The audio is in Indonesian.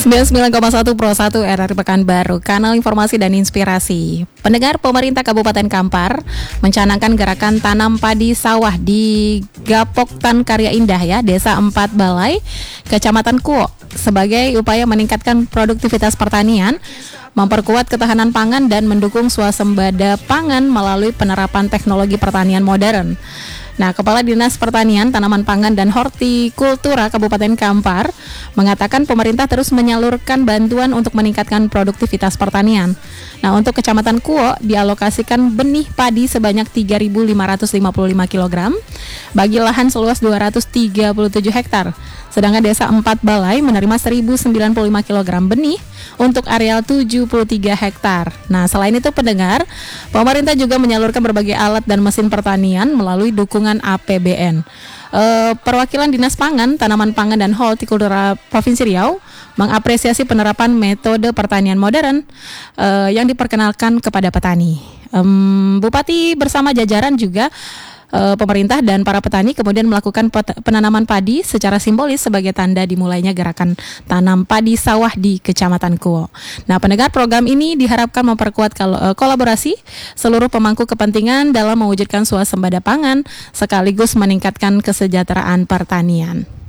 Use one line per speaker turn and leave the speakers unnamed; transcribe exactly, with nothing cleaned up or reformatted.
sembilan puluh sembilan koma satu Pro satu R R I Pekanbaru, kanal informasi dan inspirasi. Pendengar, pemerintah Kabupaten Kampar mencanangkan gerakan tanam padi sawah di Gapoktan Karya Indah ya, Desa Empat Balai, Kecamatan Kuo, sebagai upaya meningkatkan produktivitas pertanian, memperkuat ketahanan pangan dan mendukung swasembada pangan melalui penerapan teknologi pertanian modern. Nah, Kepala Dinas Pertanian, Tanaman Pangan dan Hortikultura Kabupaten Kampar mengatakan pemerintah terus menyalurkan bantuan untuk meningkatkan produktivitas pertanian. Nah, untuk Kecamatan Kuo dialokasikan benih padi sebanyak tiga ribu lima ratus lima puluh lima kilogram bagi lahan seluas dua ratus tiga puluh tujuh hektar. Sedangkan Desa Empat Balai menerima seribu sembilan puluh lima kilogram benih untuk areal tujuh puluh tiga hektar. Nah, selain itu pendengar, pemerintah juga menyalurkan berbagai alat dan mesin pertanian melalui dukungan A P B N. E, perwakilan Dinas Pangan, Tanaman Pangan dan Hortikultura Provinsi Riau mengapresiasi penerapan metode pertanian modern e, yang diperkenalkan kepada petani. E, Bupati bersama jajaran juga pemerintah dan para petani kemudian melakukan penanaman padi secara simbolis sebagai tanda dimulainya gerakan tanam padi sawah di Kecamatan Kuo. Nah, pendengar, program ini diharapkan memperkuat kolaborasi seluruh pemangku kepentingan dalam mewujudkan swasembada pangan sekaligus meningkatkan kesejahteraan pertanian.